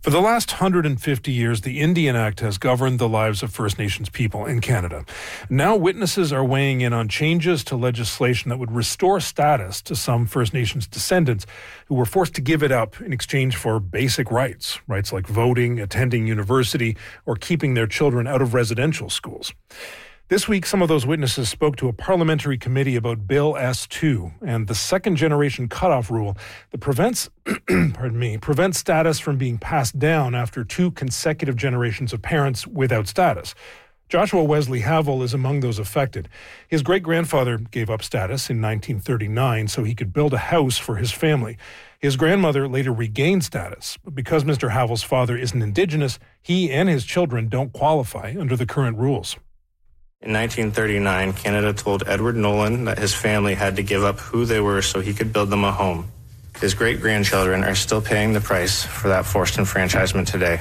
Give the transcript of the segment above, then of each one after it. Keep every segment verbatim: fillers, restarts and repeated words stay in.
For the last one hundred fifty years, the Indian Act has governed the lives of First Nations people in Canada. Now witnesses are weighing in on changes to legislation that would restore status to some First Nations descendants who were forced to give it up in exchange for basic rights, rights like voting, attending university, or keeping their children out of residential schools. This week, some of those witnesses spoke to a parliamentary committee about Bill S two and the second-generation cutoff rule that prevents, pardon me, prevents status from being passed down after two consecutive generations of parents without status. Joshua Wesley Havel is among those affected. His great-grandfather gave up status in nineteen thirty-nine so he could build a house for his family. His grandmother later regained status, but because Mister Havel's father isn't Indigenous, he and his children don't qualify under the current rules. In nineteen thirty-nine, Canada told Edward Nolan that his family had to give up who they were so he could build them a home. His great-grandchildren are still paying the price for that forced enfranchisement today.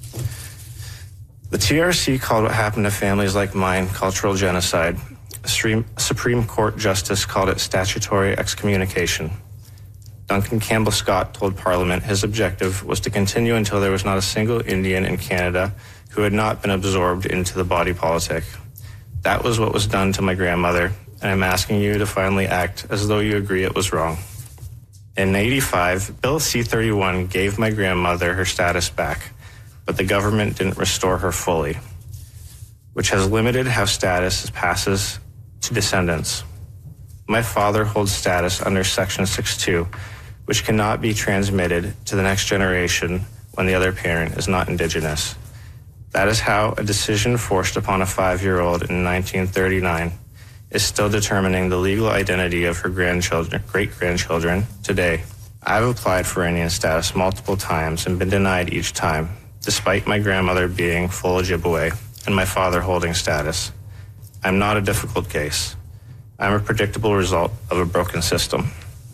The T R C called what happened to families like mine cultural genocide. A Supreme Court justice called it statutory excommunication. Duncan Campbell Scott told Parliament his objective was to continue until there was not a single Indian in Canada who had not been absorbed into the body politic. That was what was done to my grandmother, and I'm asking you to finally act as though you agree it was wrong. In eighty-five, Bill C thirty-one gave my grandmother her status back, but the government didn't restore her fully, which has limited how status passes to descendants. My father holds status under Section six two, which cannot be transmitted to the next generation when the other parent is not Indigenous. That is how a decision forced upon a five-year-old in nineteen thirty-nine is still determining the legal identity of her grandchildren, great-grandchildren today. I've applied for Indian status multiple times and been denied each time, despite my grandmother being full Ojibwe and my father holding status. I'm not a difficult case. I'm a predictable result of a broken system.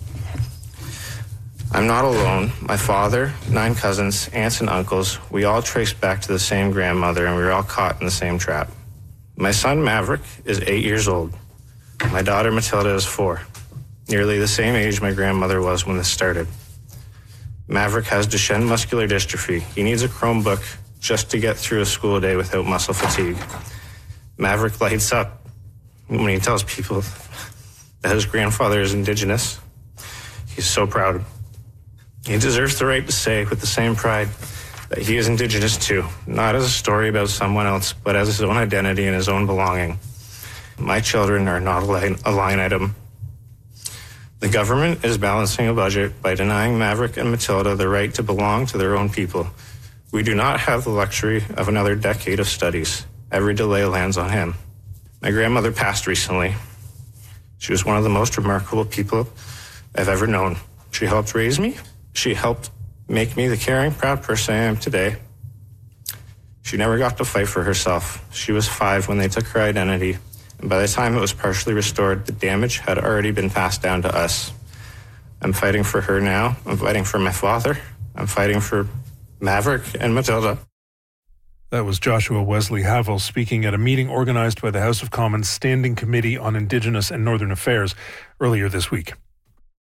I'm not alone. My father, nine cousins, aunts, and uncles, we all trace back to the same grandmother, and we were all caught in the same trap. My son, Maverick, is eight years old. My daughter, Matilda, is four, nearly the same age my grandmother was when this started. Maverick has Duchenne muscular dystrophy. He needs a Chromebook just to get through a school day without muscle fatigue. Maverick lights up when he tells people that his grandfather is Indigenous. He's so proud. He deserves the right to say with the same pride that he is Indigenous too, not as a story about someone else, but as his own identity and his own belonging. My children are not a line, a line item. The government is balancing a budget by denying Maverick and Matilda the right to belong to their own people. We do not have the luxury of another decade of studies. Every delay lands on him. My grandmother passed recently. She was one of the most remarkable people I've ever known. She helped raise me. She helped make me the caring, proud person I am today. She never got to fight for herself. She was five when they took her identity, and by the time it was partially restored, the damage had already been passed down to us. I'm fighting for her now. I'm fighting for my father. I'm fighting for Maverick and Matilda. That was Joshua Wesley Havel speaking at a meeting organized by the House of Commons Standing Committee on Indigenous and Northern Affairs earlier this week.